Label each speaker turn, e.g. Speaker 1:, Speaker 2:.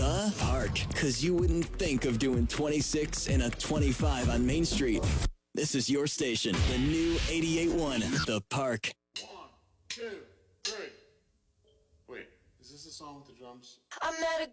Speaker 1: The Park, because you wouldn't think of doing 26 and a 25 on Main Street. This is your station, the new 88.1, The Park.
Speaker 2: 1, 2, 3. Wait, is this the song with the drums?
Speaker 3: I met a